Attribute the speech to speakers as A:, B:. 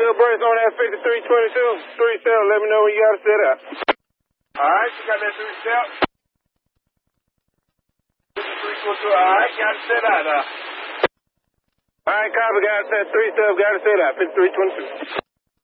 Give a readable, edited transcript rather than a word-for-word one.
A: good brace on that 5322. 3 cell, let me know when you got to set up. Alright, you got that 3 cell. 5322, alright, got to set out. Alright, copy, got to set 3 cell, got to set out. 5322.